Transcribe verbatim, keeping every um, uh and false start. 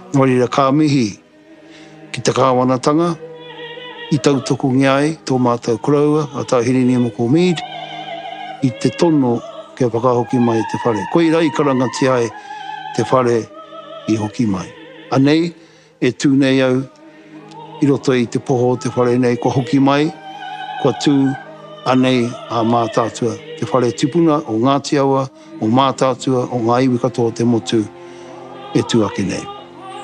Nori ra kā mihi ki te kāwanatanga, i tautuku ngia ai, tō mātou kuraua, a Tāhirini Moko Mead, i te tono kia whakahoki mai te whare. Koe rai karangati ai te whare i hoki mai. Anei, e tū nei au, i roto i te poho te whare nei, ko hoki mai, ko tū anei a mātātua. Te whare tipuna o Ngāti Awa, o mātātua, o ngā iwi katoa te motu, e tū ake nei.